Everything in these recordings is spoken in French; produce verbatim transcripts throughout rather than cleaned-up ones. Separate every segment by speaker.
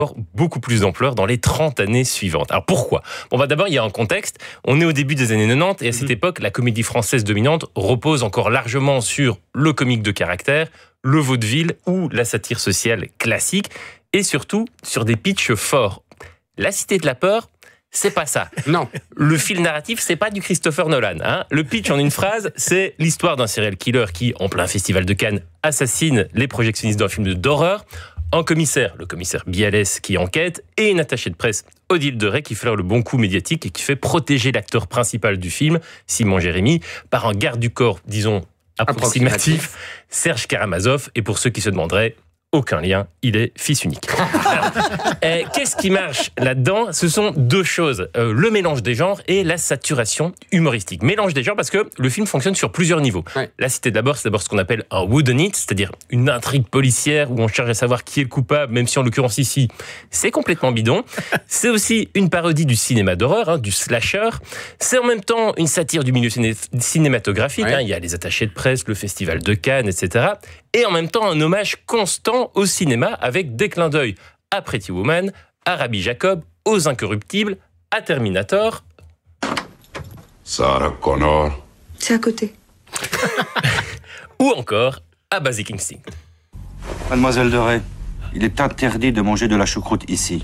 Speaker 1: beaucoup plus d'ampleur dans les trente années suivantes. Alors pourquoi ? Bon, bah d'abord, il y a un contexte. On est au début des années quatre-vingt-dix et à cette mmh. époque, la comédie française dominante repose encore largement sur le comique de caractère, le vaudeville ou la satire sociale classique et surtout sur des pitchs forts. La Cité de la Peur, c'est pas ça.
Speaker 2: Non.
Speaker 1: Le fil narratif, c'est pas du Christopher Nolan. Hein. Le pitch en une phrase, c'est l'histoire d'un serial killer qui, en plein festival de Cannes, assassine les projectionnistes d'un film d'horreur. Un commissaire, le commissaire Bialès, qui enquête, et une attachée de presse, Odile de Ray, qui flaire le bon coup médiatique et qui fait protéger l'acteur principal du film, Simon Jérémy, par un garde du corps, disons, approximatif, approximatif. Serge Karamazov. Et pour ceux qui se demanderaient, aucun lien, il est fils unique. Alors, euh, qu'est-ce qui marche là-dedans ? Ce sont deux choses, euh, le mélange des genres et la saturation humoristique. Mélange des genres parce que le film fonctionne sur plusieurs niveaux. Ouais. La Cité de la Peur, c'est d'abord ce qu'on appelle un whodunit, c'est-à-dire une intrigue policière où on cherche à savoir qui est le coupable, même si en l'occurrence ici, c'est complètement bidon. C'est aussi une parodie du cinéma d'horreur, hein, du slasher. C'est en même temps une satire du milieu ciné- cinématographique. Ouais. Hein, il y a les attachés de presse, le festival de Cannes, et cetera. Et en même temps un hommage constant au cinéma avec des clins d'œil à Pretty Woman, à Rabbi Jacob, aux Incorruptibles, à Terminator.
Speaker 3: Sarah Connor.
Speaker 4: C'est à côté.
Speaker 1: Ou encore à Basic Instinct.
Speaker 5: Mademoiselle de Ray, il est interdit de manger de la choucroute ici.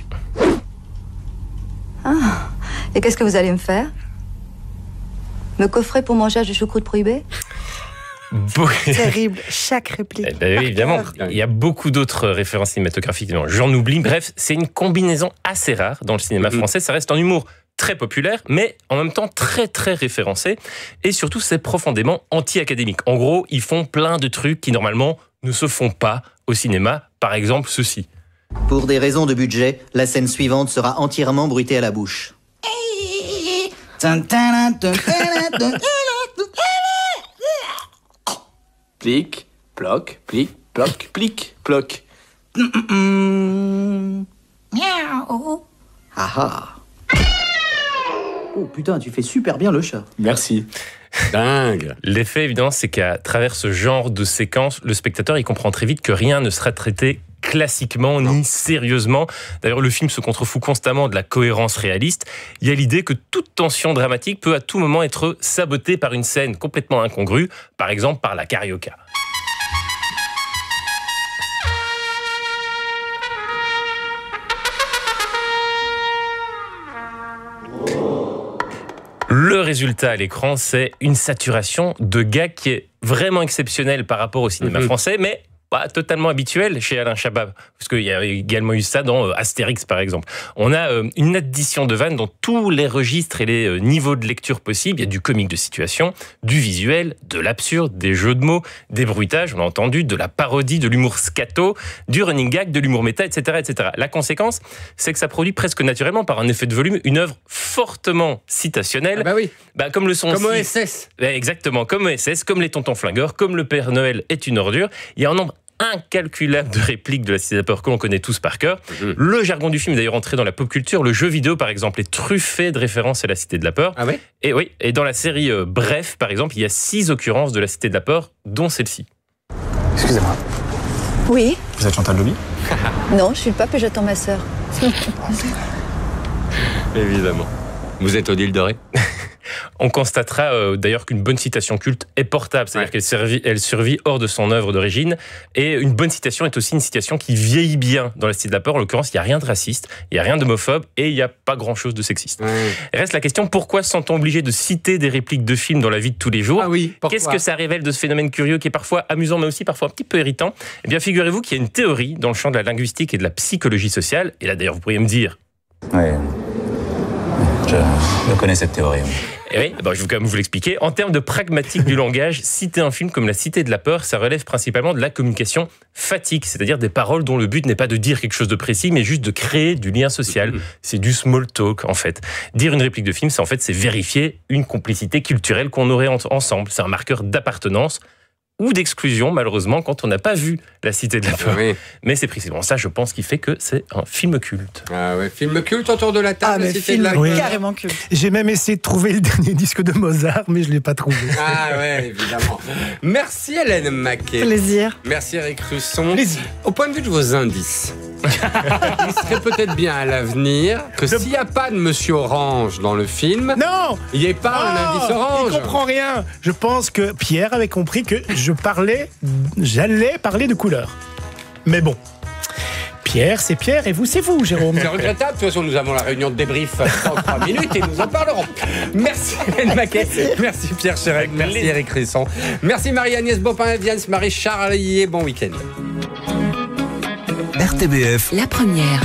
Speaker 4: Ah, et qu'est-ce que vous allez me faire ? Me coffrer pour manger de choucroute prohibée ?
Speaker 6: Terrible, chaque réplique.
Speaker 1: Eh ben oui, évidemment, il y a beaucoup d'autres références cinématographiques, j'en oublie. Bref, c'est une combinaison assez rare dans le cinéma français. Ça reste un humour très populaire, mais en même temps très très référencé. Et surtout, c'est profondément anti-académique. En gros, ils font plein de trucs qui normalement ne se font pas au cinéma. Par exemple, ceci.
Speaker 7: Pour des raisons de budget, la scène suivante sera entièrement bruitée à la bouche.
Speaker 2: Plic, ploc, plic, ploc, plic, ploc.
Speaker 7: Miaou. Ah ah. Oh putain, tu fais super bien le chat.
Speaker 2: Merci. Dingue.
Speaker 1: L'effet, évidemment, c'est qu'à travers ce genre de séquence, le spectateur, il comprend très vite que rien ne sera traité classiquement ni sérieusement. D'ailleurs, le film se contrefout constamment de la cohérence réaliste. Il y a l'idée que toute tension dramatique peut à tout moment être sabotée par une scène complètement incongrue, par exemple par la carioca. Le résultat à l'écran, c'est une saturation de gags qui est vraiment exceptionnelle par rapport au cinéma mmh. français, mais pas totalement habituel chez Alain Chabat, parce qu'il y a également eu ça dans Astérix, par exemple. On a une addition de vannes dans tous les registres et les niveaux de lecture possibles. Il y a du comique de situation, du visuel, de l'absurde, des jeux de mots, des bruitages, on l'a entendu, de la parodie, de l'humour scato, du running gag, de l'humour méta, et cetera, et cetera. La conséquence, c'est que ça produit presque naturellement, par un effet de volume, une œuvre fortement citationnelle.
Speaker 2: Ah bah oui.
Speaker 1: Bah comme le sont
Speaker 2: comme
Speaker 1: aussi...
Speaker 2: O S S.
Speaker 1: Exactement, comme O S S, comme les tontons flingueurs, comme le Père Noël est une ordure. Il y a un nombre incalculable de répliques de la Cité de la Peur que l'on connaît tous par cœur. Mmh. Le jargon du film est d'ailleurs entré dans la pop culture. Le jeu vidéo, par exemple, est truffé de références à la Cité de la Peur.
Speaker 2: Ah ouais ?
Speaker 1: Et oui, et dans la série euh, Bref, par exemple, il y a six occurrences de la Cité de la Peur, dont celle-ci.
Speaker 8: Excusez-moi.
Speaker 4: Oui.
Speaker 8: Vous êtes Chantal Lobby ?
Speaker 4: Non, je suis le pape et j'attends ma sœur.
Speaker 2: Évidemment. Vous êtes Odile de Ray ?
Speaker 1: On constatera euh, d'ailleurs qu'une bonne citation culte est portable, c'est-à-dire ouais. qu'elle servi, elle survit hors de son œuvre d'origine. Et une bonne citation est aussi une citation qui vieillit bien dans la Cité de la Peur. En l'occurrence, il n'y a rien de raciste, il n'y a rien d'homophobe et il n'y a pas grand-chose de sexiste. Ouais. Reste la question, pourquoi sont-on obligés de citer des répliques de films dans la vie de tous les jours ?
Speaker 2: Ah oui, pourquoi ?
Speaker 1: Qu'est-ce que ça révèle de ce phénomène curieux qui est parfois amusant, mais aussi parfois un petit peu irritant ? Eh bien, figurez-vous qu'il y a une théorie dans le champ de la linguistique et de la psychologie sociale. Et là, d'ailleurs, vous pourriez me dire...
Speaker 8: Oui, je, je connais cette théorie.
Speaker 1: Et oui, bon, je vais quand même vous l'expliquer. En termes de pragmatique du langage, citer un film comme La Cité de la Peur, ça relève principalement de la communication fatigue, c'est-à-dire des paroles dont le but n'est pas de dire quelque chose de précis, mais juste de créer du lien social. C'est du small talk, en fait. Dire une réplique de film, c'est en fait c'est vérifier une complicité culturelle qu'on aurait en- ensemble. C'est un marqueur d'appartenance ou d'exclusion, malheureusement, quand on n'a pas vu La Cité de la Peur. Oui. Mais c'est précisément ça, je pense, qui fait que c'est un film culte.
Speaker 2: Ah ouais, film culte autour de la table,
Speaker 6: ah,
Speaker 2: La
Speaker 6: mais
Speaker 2: Cité
Speaker 6: film
Speaker 2: de la Peur.
Speaker 6: oui. Carrément culte.
Speaker 9: J'ai même essayé de trouver le dernier disque de Mozart, mais je ne l'ai pas trouvé.
Speaker 2: Ah ouais, évidemment. Merci Hélène Maquet.
Speaker 6: Plaisir.
Speaker 2: Merci Eric Russon.
Speaker 9: Plaisir.
Speaker 2: Au point de vue de vos indices,
Speaker 3: Il serait peut-être bien à l'avenir que
Speaker 9: Je-
Speaker 3: s'il n'y a pas de Monsieur Orange dans le film,
Speaker 9: Non,
Speaker 3: il n'y ait pas un
Speaker 9: Oh,
Speaker 3: indice orange.
Speaker 9: il comprend rien. Je pense que Pierre avait compris que je parlais, j'allais parler de couleur. Mais bon, Pierre, c'est Pierre et vous, c'est vous, Jérôme.
Speaker 3: C'est regrettable. De toute façon, nous avons la réunion de débrief dans trois minutes et nous en parlerons. Merci Hélène Maquet. Merci Pierre Chérec. Merci Eric Risson. Merci Marie-Agnès Bopin-Viens, Marie Charlier. Bon week-end.
Speaker 6: R T B F.
Speaker 10: La première.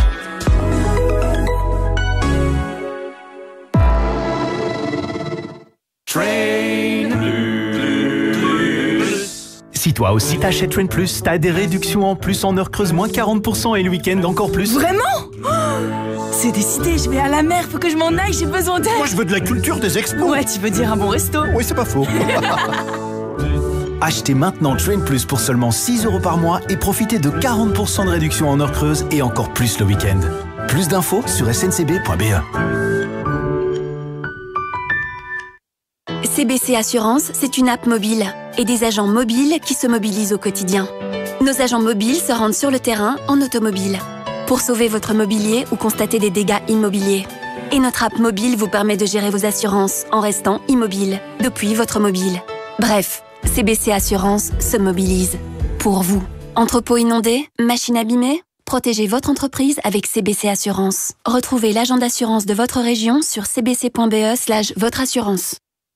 Speaker 11: Si toi aussi t'achètes Train Plus, t'as des réductions en plus en heure creuse, moins quarante pour cent et le week-end encore plus.
Speaker 10: Vraiment? Oh, c'est décidé, je vais à la mer, faut que je m'en aille, j'ai besoin d'aide.
Speaker 12: Moi, je veux de la culture des expos.
Speaker 10: Ouais, tu veux dire un bon resto?
Speaker 12: Oui, c'est pas faux.
Speaker 11: Achetez maintenant Train Plus pour seulement six euros par mois et profitez de quarante pour cent de réduction en heure creuse et encore plus le week-end. Plus d'infos sur s n c b point b e.
Speaker 13: C B C Assurance, c'est une app mobile et des agents mobiles qui se mobilisent au quotidien. Nos agents mobiles se rendent sur le terrain en automobile pour sauver votre mobilier ou constater des dégâts immobiliers. Et notre app mobile vous permet de gérer vos assurances en restant immobile depuis votre mobile. Bref, C B C Assurance se mobilise pour vous. Entrepôt inondé, machine abîmée? Protégez votre entreprise avec C B C Assurance. Retrouvez l'agent d'assurance de votre région sur c b c point b e slash votre assurance.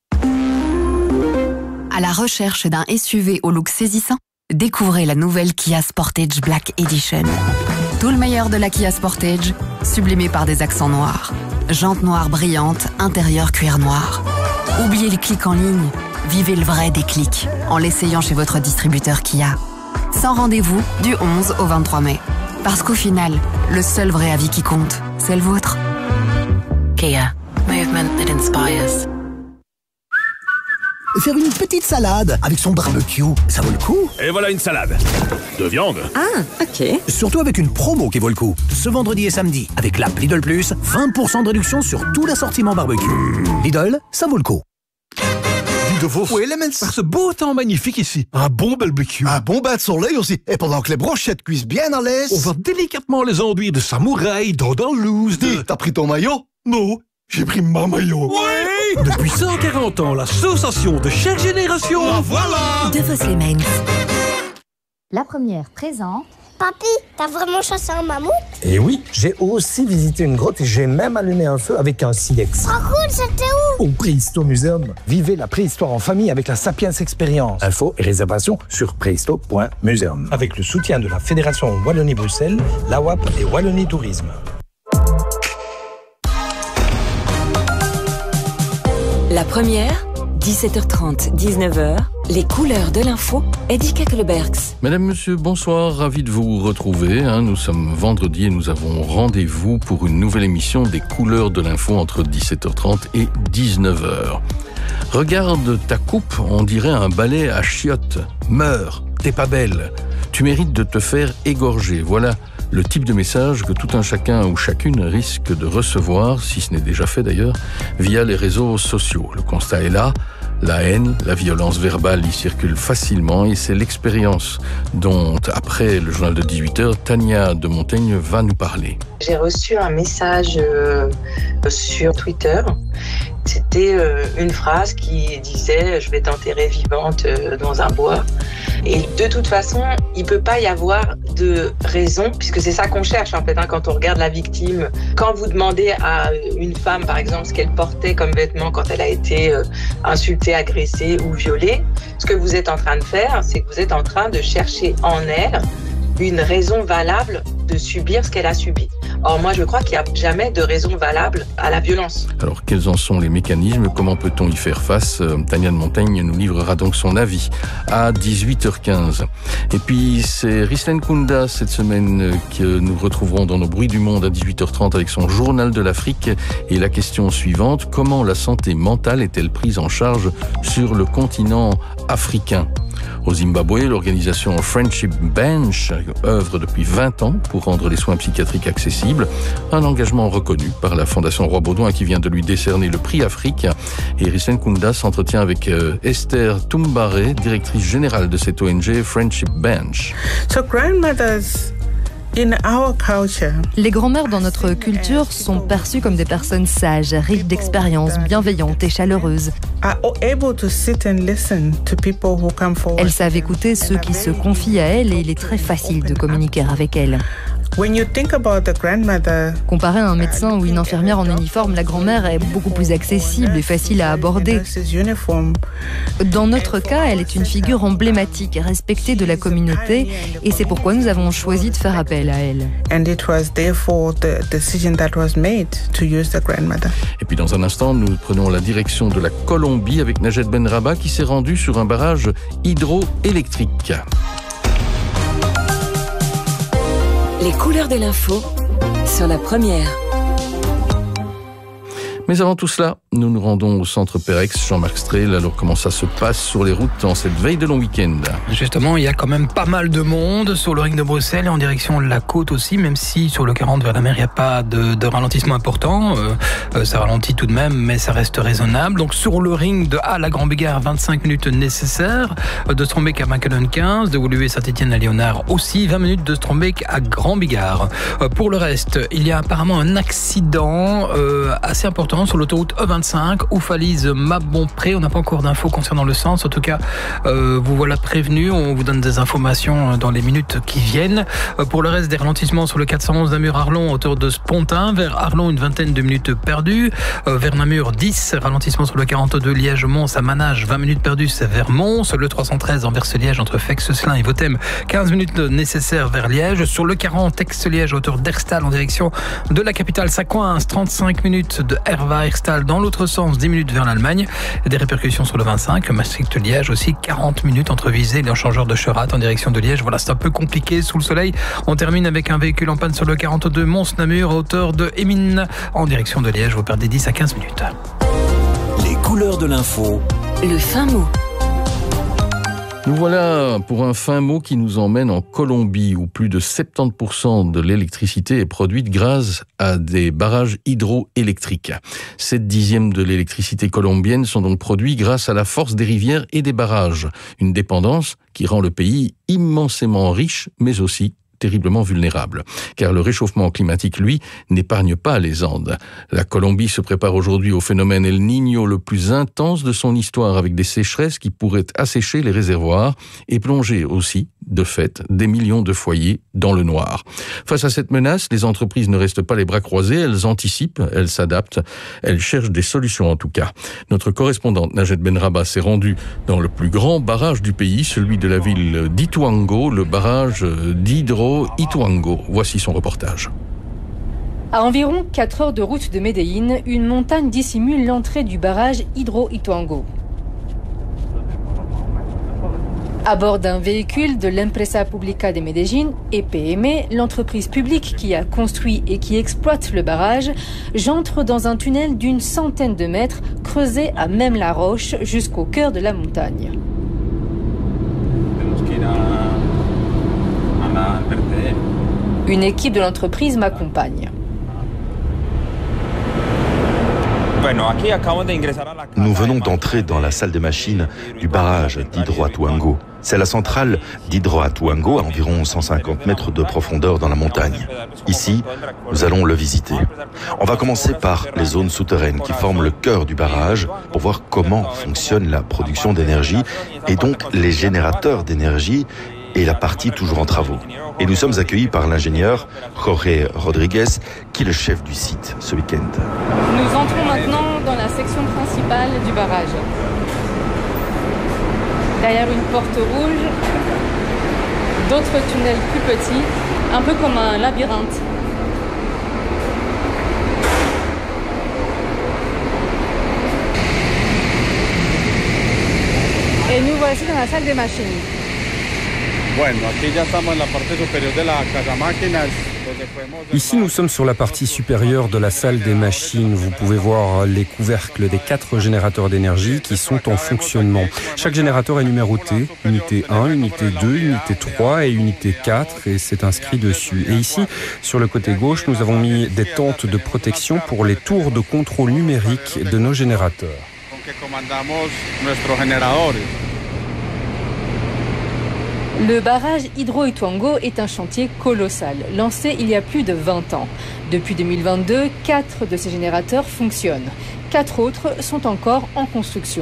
Speaker 10: À la recherche d'un S U V au look saisissant, découvrez la nouvelle Kia Sportage Black Edition. Tout le meilleur de la Kia Sportage, sublimé par des accents noirs. Jantes noires brillantes, intérieur cuir noir. Oubliez le clic en ligne, vivez le vrai déclic en l'essayant chez votre distributeur Kia. Sans rendez-vous du onze au vingt-trois mai. Parce qu'au final, le seul vrai avis qui compte, c'est le vôtre. Kia. Movement that inspires.
Speaker 12: Faire une petite salade avec son barbecue, ça vaut le coup.
Speaker 6: Et voilà une salade. De viande.
Speaker 10: Ah, ok.
Speaker 12: Surtout avec une promo qui vaut le coup. Ce vendredi et samedi, avec l'app Lidl Plus, vingt pour cent de réduction sur tout l'assortiment barbecue. Lidl, ça vaut le coup.
Speaker 14: De vos...
Speaker 12: Oui, les
Speaker 14: par ce beau temps magnifique ici. Un bon barbecue.
Speaker 12: Un bon bain de soleil aussi. Et pendant que les brochettes cuisent bien à l'aise...
Speaker 14: On va délicatement les enduire de samouraï dans dans loose de...
Speaker 12: Dis, t'as pris ton maillot?
Speaker 14: Non, j'ai pris ma maillot.
Speaker 12: Oui.
Speaker 14: Depuis cent quarante ans, l'association de chaque génération. Ah, voilà.
Speaker 10: De vos Slemens.
Speaker 15: La première présente.
Speaker 16: Papy, t'as vraiment chassé un mammouth?
Speaker 17: Eh oui, j'ai aussi visité une grotte et j'ai même allumé un feu avec un silex.
Speaker 16: Trop cool, c'était où?
Speaker 17: Au Préhisto Museum. Vivez la préhistoire en famille avec la Sapiens Experience. Infos et réservations sur préhisto point museum. Avec le soutien de la Fédération Wallonie-Bruxelles, l'A W A P et Wallonie Tourisme.
Speaker 10: La première, dix-sept heures trente, dix-neuf heures, les couleurs de l'info, Eddie Kekelbergs.
Speaker 18: Mesdames, Messieurs, bonsoir, ravi de vous retrouver. Hein. Nous sommes vendredi et nous avons rendez-vous pour une nouvelle émission des couleurs de l'info entre dix-sept heures trente et dix-neuf heures. Regarde ta coupe, on dirait un balai à chiottes. Meurs, t'es pas belle. Tu mérites de te faire égorger. Voilà le type de message que tout un chacun ou chacune risque de recevoir, si ce n'est déjà fait d'ailleurs, via les réseaux sociaux. Le constat est là. La haine, la violence verbale y circulent facilement et c'est l'expérience dont, après le journal de dix-huit heures, Tania de Montaigne va nous parler.
Speaker 19: J'ai reçu un message euh, sur Twitter. C'était euh, une phrase qui disait « Je vais t'enterrer vivante euh, dans un bois ». Et de toute façon, il ne peut pas y avoir de raison, puisque c'est ça qu'on cherche en fait, hein, quand on regarde la victime. Quand vous demandez à une femme, par exemple, ce qu'elle portait comme vêtements quand elle a été euh, insultée, agressée ou violée, ce que vous êtes en train de faire, c'est que vous êtes en train de chercher en elle une raison valable de subir ce qu'elle a subi. Or, moi, je crois qu'il n'y a jamais de raison valable à la violence.
Speaker 18: Alors, quels en sont les mécanismes? Comment peut-on y faire face? Tania de Montaigne nous livrera donc son avis à dix-huit heures quinze. Et puis, c'est Rislen Kounda, cette semaine, que nous retrouverons dans nos bruits du monde à dix-huit heures trente avec son journal de l'Afrique. Et la question suivante, comment la santé mentale est-elle prise en charge sur le continent africain? Au Zimbabwe, l'organisation Friendship Bench œuvre depuis vingt ans pour rendre les soins psychiatriques accessibles. Un engagement reconnu par la Fondation Roi Baudouin qui vient de lui décerner le prix Afrique. Et Rislen Kounda s'entretient avec Esther Toumbare, directrice générale de cette O N G Friendship Bench.
Speaker 20: So grandmothers Les grands-mères dans notre culture sont perçues comme des personnes sages, riches d'expérience, bienveillantes et chaleureuses. Elles savent écouter ceux qui se confient à elles et il est très facile de communiquer avec elles. Comparé à un médecin ou une infirmière en uniforme, la grand-mère est beaucoup plus accessible et facile à aborder. Dans notre cas, elle est une figure emblématique et respectée de la communauté et c'est pourquoi nous avons choisi de faire appel à elle.
Speaker 18: Et puis dans un instant, nous prenons la direction de la Colombie avec Najed Benrabah qui s'est rendu sur un barrage hydroélectrique.
Speaker 21: Les couleurs de l'info sur la première.
Speaker 18: Mais avant tout cela, nous nous rendons au centre Perex. Jean-Marc Strel, alors comment ça se passe sur les routes en cette veille de long week-end?
Speaker 22: Justement, il y a quand même pas mal de monde sur le ring de Bruxelles et en direction de la côte aussi, même si sur le quarante vers la mer, il n'y a pas de, de ralentissement important. Euh, ça ralentit tout de même, mais ça reste raisonnable. Donc sur le ring de Halle à Grand-Bigard, vingt-cinq minutes nécessaires. De Strombeek à Macalon quinze, de Woluwe Saint-Étienne à Léonard aussi, vingt minutes de Strombeek à Grand-Bigard. Euh, pour le reste, il y a apparemment un accident euh, assez important sur l'autoroute E vingt-cinq, Oufalise Mabompré. On n'a pas encore d'infos concernant le sens. En tout cas, euh, vous voilà prévenu. On vous donne des informations dans les minutes qui viennent. Euh, pour le reste, des ralentissements sur le quatre cent onze Namur-Arlon autour de Spontin. Vers Arlon, une vingtaine de minutes perdues. Euh, vers Namur, dix. Ralentissement sur le quarante-deux Liège-Mons à Manage, vingt minutes perdues. C'est vers Mons. Le trois cent treize Anvers-Liège entre Fex-Slin et Votem, quinze minutes nécessaires vers Liège. Sur le quarante Aix-Liège autour d'Herstal en direction de la capitale, ça coince. trente-cinq minutes de Herva Herstal dans l'autre sens, dix minutes vers l'Allemagne. Des répercussions sur le vingt-cinq, Maastricht-Liège aussi, quarante minutes entre Visé et l'échangeur de Cherat en direction de Liège. Voilà, c'est un peu compliqué sous le soleil. On termine avec un véhicule en panne sur le quarante-deux Mons-Namur à hauteur de Émine en direction de Liège. Vous perdez dix à quinze minutes.
Speaker 21: Les couleurs de l'info. Le fin mot.
Speaker 18: Nous voilà pour un fin mot qui nous emmène en Colombie où plus de soixante-dix pour cent de l'électricité est produite grâce à des barrages hydroélectriques. Sept dixièmes de l'électricité colombienne sont donc produits grâce à la force des rivières et des barrages. Une dépendance qui rend le pays immensément riche mais aussi terriblement vulnérable. Car le réchauffement climatique, lui, n'épargne pas les Andes. La Colombie se prépare aujourd'hui au phénomène El Niño le plus intense de son histoire avec des sécheresses qui pourraient assécher les réservoirs et plonger aussi, de fait, des millions de foyers dans le noir. Face à cette menace, les entreprises ne restent pas les bras croisés, elles anticipent, elles s'adaptent, elles cherchent des solutions en tout cas. Notre correspondante Najed Benrabah s'est rendue dans le plus grand barrage du pays, celui de la ville d'Ituango, le barrage d'Hydro Ituango. Voici son reportage.
Speaker 23: À environ quatre heures de route de Medellín, une montagne dissimule l'entrée du barrage Hydro Ituango. À bord d'un véhicule de l'Empresa Pública de Medellín, E P M, l'entreprise publique qui a construit et qui exploite le barrage, j'entre dans un tunnel d'une centaine de mètres, creusé à même la roche jusqu'au cœur de la montagne. Une équipe de l'entreprise m'accompagne.
Speaker 24: Nous venons d'entrer dans la salle des machines du barrage d'Hydroituango. C'est la centrale d'Hydroituango à environ cent cinquante mètres de profondeur dans la montagne. Ici, nous allons le visiter. On va commencer par les zones souterraines qui forment le cœur du barrage pour voir comment fonctionne la production d'énergie et donc les générateurs d'énergie et la partie toujours en travaux. Et nous sommes accueillis par l'ingénieur Jorge Rodriguez, qui est le chef du site ce week-end.
Speaker 23: Nous entrons maintenant dans la section principale du barrage. Derrière une porte rouge, d'autres tunnels plus petits, un peu comme un labyrinthe. Et nous voici dans la salle des machines.
Speaker 25: Ici, nous sommes sur la partie supérieure de la salle des machines. Vous pouvez voir les couvercles des quatre générateurs d'énergie qui sont en fonctionnement. Chaque générateur est numéroté, unité un, unité deux, unité trois et unité quatre, et c'est inscrit dessus. Et ici, sur le côté gauche, nous avons mis des tentes de protection pour les tours de contrôle numérique de nos générateurs.
Speaker 23: Le barrage Hydro-Ituango est un chantier colossal, lancé il y a plus de vingt ans. Depuis deux mille vingt-deux, quatre de ces générateurs fonctionnent. Quatre autres sont encore en construction.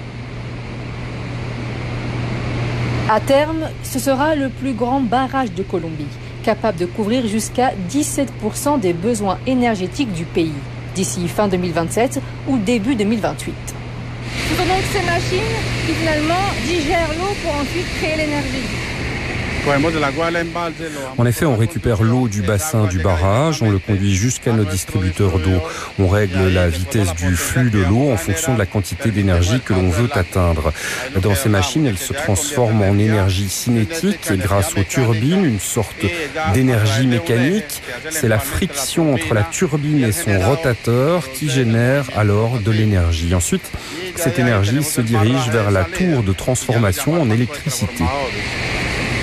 Speaker 23: À terme, ce sera le plus grand barrage de Colombie, capable de couvrir jusqu'à dix-sept pour cent des besoins énergétiques du pays, d'ici fin deux mille vingt-sept ou début deux mille vingt-huit. Ce sont donc ces machines qui finalement digèrent l'eau pour ensuite créer l'énergie.
Speaker 25: En effet, on récupère l'eau du bassin du barrage, on le conduit jusqu'à nos distributeurs d'eau. On règle la vitesse du flux de l'eau en fonction de la quantité d'énergie que l'on veut atteindre. Dans ces machines, elles se transforment en énergie cinétique et grâce aux turbines, une sorte d'énergie mécanique. C'est la friction entre la turbine et son rotateur qui génère alors de l'énergie. Ensuite, cette énergie se dirige vers la tour de transformation en électricité.